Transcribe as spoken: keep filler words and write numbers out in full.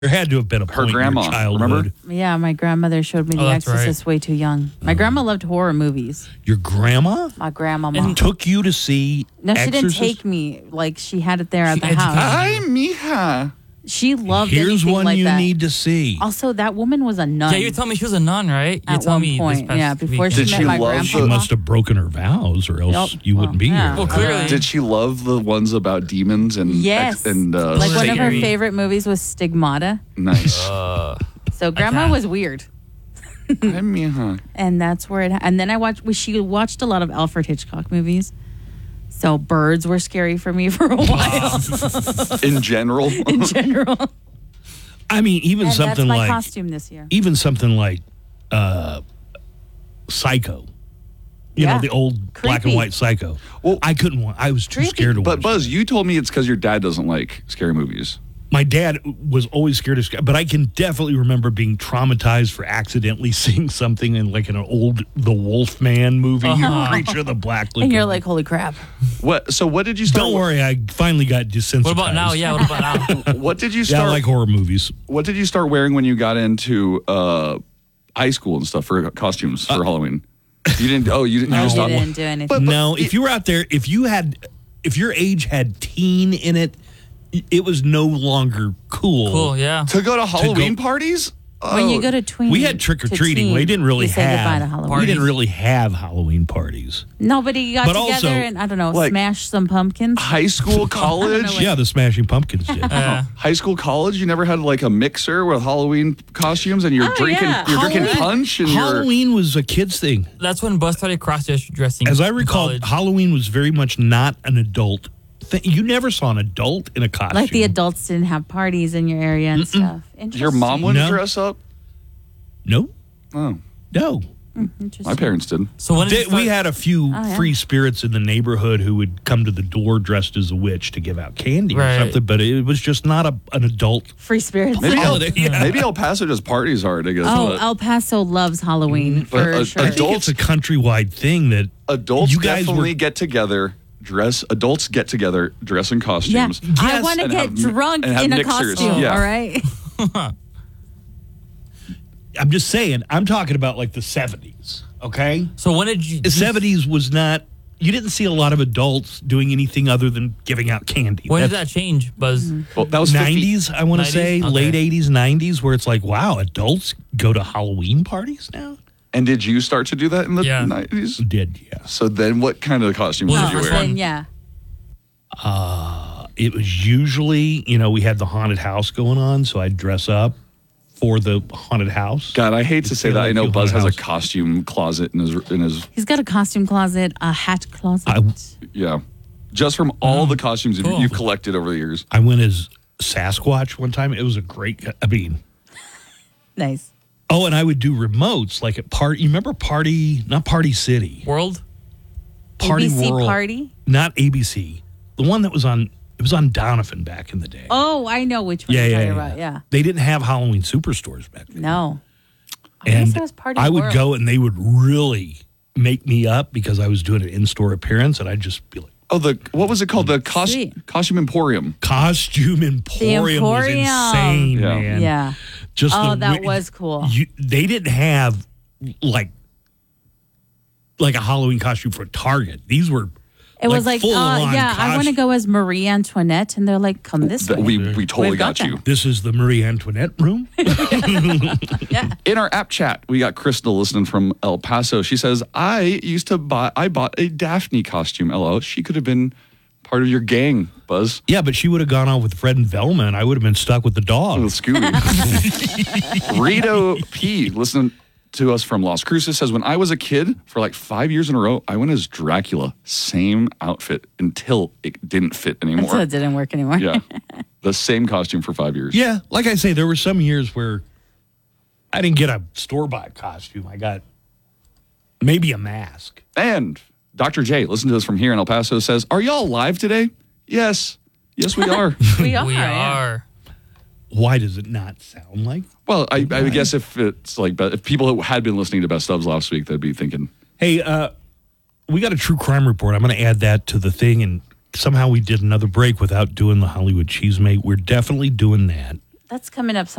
There had to have been a Her point grandma, in your childhood. remember? Yeah, my grandmother showed me Oh, The that's Exorcist way too young. My grandma loved horror movies. Your grandma My grandma And mom. took you to see No, she didn't Exorcist? take me. Like, she had it there at She the educated house. Hi, mija. She loved Here's anything one like you that. need to see. Also, that woman was a nun. Yeah, you told me she was a nun, right? You At told one me point, this past yeah, before weekend. she Did met she my love grandpa. She must have broken her vows, or else Yep. you wouldn't be Well, yeah. here. Well, clearly. Did she love the ones about demons and Yes. and uh, like, one of her Satan? favorite movies was Stigmata. Nice. Uh, So, grandma can't. was weird. Hi, mija. And that's where it. And then I watched. we- She watched a lot of Alfred Hitchcock movies. So birds were scary for me for a while In general. in general. I mean, even And that's something my like costume this year. even something like uh, Psycho. You Yeah. know, the old black and Creepy. white Psycho. Well- I couldn't watch. I was too Creepy. scared to watch. But Buzz, that. you told me it's because your dad doesn't like scary movies. My dad was always scared of scary, but I can definitely remember being traumatized for accidentally seeing something in like an old The Wolfman movie, Uh-huh. Creature of the Black Lagoon. And you're like, holy crap. What? So what did you start? don't worry, I finally got desensitized. what about now? Yeah, what about now? What did you Yeah, start? I like horror movies. What did you start wearing when you got into uh, high school and stuff for costumes for Halloween? You didn't. Oh, you didn't. You I just thought. didn't do anything. But- no, if you were out there, if you had, if your age had teen in it, it was no longer cool. Cool, yeah. To go to Halloween go- parties? when Oh, you go to tween, We had trick or to treating. teen, We didn't really you say goodbye have. to Halloween. We didn't Parties. really have Halloween parties. Nobody got But together also, and I don't know, like- smash some pumpkins. high school, college? Yeah, the Smashing Pumpkins did. Uh, High school, college? You never had like a mixer with Halloween costumes and you're Oh, drinking yeah. you're drinking Halloween- punch and you're Halloween was a kid's thing. that's when Buzz started cross-dressing. As I in recall, college. Halloween was very much not an adult thing. You never saw an adult in a costume. Like the adults didn't have parties in your area and stuff. your mom Interesting. wouldn't No. dress up? No, Oh, no. Interesting. my parents did. So when did you They- we start- had a few Oh, yeah. free spirits in the neighborhood who would come to the door dressed as a witch to give out candy Right. or something, but it was just not a, an adult. Free spirits. Maybe El, Holiday, yeah. maybe El Paso just parties hard, I guess. Oh, but El Paso loves Halloween for But, uh, sure. I think Adults- it's a countrywide thing that adults you guys definitely were- get together, dress. Adults get together, dress in yeah, costumes. I Yes, want to and get have- drunk and have in a mixers. costume. Yeah. All right. I'm just saying, I'm talking about like the seventies, okay? So when did you? The seventies was not, you didn't see a lot of adults doing anything other than giving out candy. When did That's that change, Buzz? Well, that was fifty. nineties, I want to say, nineties? Okay. late eighties, nineties, where it's like, wow, adults go to Halloween parties now? And did you start to do that in the Yeah. nineties? Did, yeah. So then what kind of costumes Well, did you the first wear? one- Then, yeah. It was usually, you know, we had the haunted house going on, so I'd dress up for the haunted house. God, I hate to say feel that. like I know you Buzz want has a a house. costume closet in his in his He's got a costume closet, a hat closet. I- yeah. Just from all the costumes you've- Cool. you've collected over the years. I went as Sasquatch one time. It was a great, I mean, nice. oh, and I would do remotes like at party. You remember Party, not Party City, World? Party A B C World. Party? Not A B C. The one that was on, it was on Donovan back in the day. Oh, I know which one yeah, you're yeah, talking yeah. about. Yeah. They didn't have Halloween superstores back then. No. I And guess it was Party I would World. go and they would really make me up because I was doing an in-store appearance, and I'd just be like, Oh, the what was it called? The cos- Sweet. costume emporium. Costume Emporium, was Emporium. insane, Yeah. man. Yeah. Just Oh, the that wi- was cool. You, they didn't have like like a Halloween costume for Target. These were It was like, uh, full-on yeah, I want to costume. go as Marie Antoinette. And they're like, come this That way. we we totally We've got, got you. that. This is the Marie Antoinette room. yeah. In our app chat, we got Crystal listening from El Paso. She says, "I used to buy. I bought a Daphne costume. L O. She could have been part of your gang, Buzz. Yeah, but she would have gone on with Fred and Velma, and I would have been stuck with the dog. With Scooby. Rito P, listening to us from Las Cruces, says, when I was a kid, for like five years in a row, I went as Dracula. Same outfit until it didn't fit anymore. Until it didn't work anymore. Yeah. The same costume for five years. Yeah, like I say, there were some years where I didn't get a store-bought costume. I got maybe a mask. And Doctor J, listen to us from here in El Paso, says, are y'all live today? Yes. Yes, we are. We are. We yeah. are. Why does it not sound like? Well, I, I would guess if it's like, if people who had been listening to Best Ofs last week, they'd be thinking, Hey, uh, we got a true crime report. I'm going to add that to the thing, and somehow we did another break without doing the Hollywood Cheesemate. We're definitely doing that. That's coming up